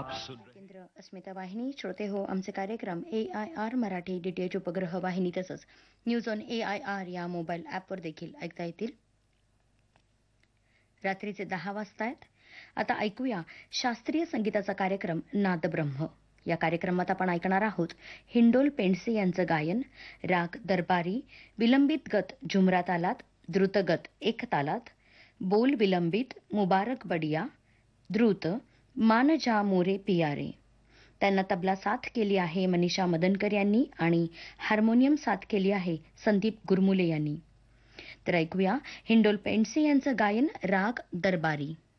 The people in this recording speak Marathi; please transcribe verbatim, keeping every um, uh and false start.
केंद्र अस्मिता वाहिनी श्रोते हो आमचे कार्यक्रम ए आय आर मराठी डीटीएच उपग्रह वाहिनी तसंच news on A I R या मोबाईल ॲपवर देखील ऐकता येतील. रात्रीचे दहा वाजतायत. आता ऐकूया शास्त्रीय संगीताचा कार्यक्रम नादब्रह्म. या कार्यक्रमात आपण ऐकणार आहोत हिंडोल पेंडसे यांचं गायन, राग दरबारी, विलंबित गत झुमरा तालात, द्रुतगत एक तालात, बोल विलंबित मुबारक बडिया, द्रुत मान जा मोरे पियारे. त्यांना तबला साथ केली आहे मनीषा मदनकर यांनी आणि हार्मोनियम साथ केली आहे संदीप गुरमुले यांनी. तर ऐकूया हिंडोल पेंडसे यांचं गायन राग दरबारी.